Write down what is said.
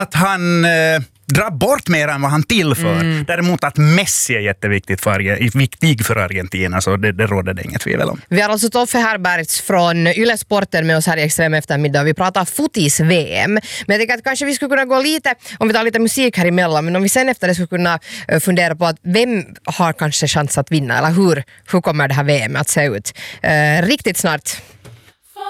att han drar bort mer än vad han tillför. Däremot att Messi är viktig för Argentina, så det råder det inget tvivel om. Vi har alltså Toffe Herberts från Yle Sporten med oss här i Extrem eftermiddag. Vi pratar fotis-VM. Men jag tänker att kanske vi skulle kunna gå lite, om vi tar lite musik här emellan, men om vi sen efter det skulle kunna fundera på att vem har kanske chans att vinna, eller hur kommer det här VM att se ut? Riktigt snart.